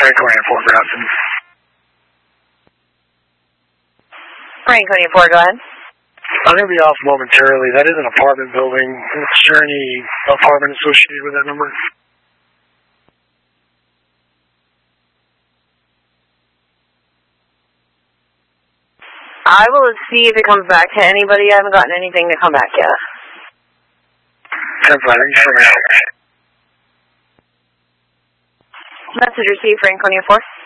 Franklin and Fort Grafton. Franklin and Fort, go ahead. I'm going to be off momentarily. That is an apartment building. Is there any apartment associated with that number? I will see if it comes back to anybody. I haven't gotten anything to come back yet. Message received, Franklin and Fort.